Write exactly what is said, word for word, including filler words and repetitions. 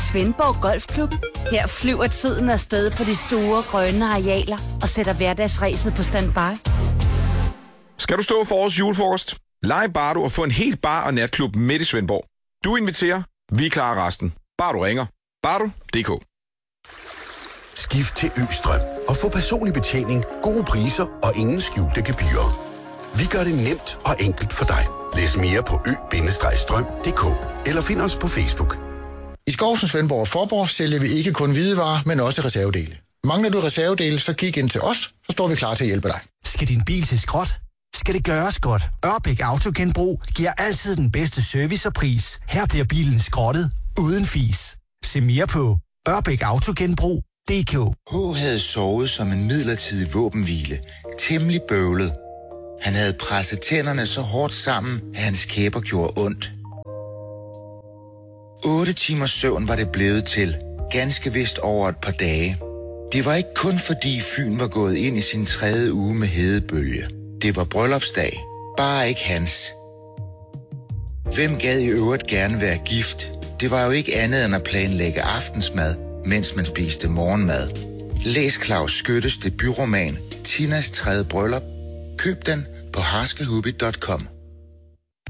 Svendborg Golfklub. Her flyver tiden afsted på de store grønne arealer og sætter hverdagsræset på standby. Skal du stå for årets julefrokost? Lege Bardo og få en helt bar- og natklub midt i Svendborg. Du inviterer, vi klarer resten. Bare du ringer. bardo punktum d k. Skift til Østrøm og få personlig betjening, gode priser og ingen skjulte gebyrer. Vi gør det nemt og enkelt for dig. Læs mere på ø bindestreg strøm punktum d k eller find os på Facebook. I Skovsen, Svendborg og Forborg sælger vi ikke kun hvidevarer, men også reservedele. Mangler du reservedele, så kig ind til os, så står vi klar til at hjælpe dig. Skal din bil til skrot? Skal det gøres godt? Ørbæk Autogenbrug giver altid den bedste service og pris. Her bliver bilen skrottet uden fis. Se mere på ørbæk autogenbrug punktum d k. H havde sovet som en midlertidig våbenhvile. Temmelig bøvlet. Han havde presset tænderne så hårdt sammen, at hans kæber gjorde ondt. Otte timers søvn var det blevet til. Ganske vist over et par dage. Det var ikke kun fordi Fyn var gået ind i sin tredje uge med hedebølge. Det var bryllupsdag. Bare ikke hans. Hvem gad i øvrigt gerne være gift? Det var jo ikke andet end at planlægge aftensmad, mens man spiste morgenmad. Læs Claus Skyttes debutroman Tinas tredje bryllup. Køb den på harskehubby punktum com.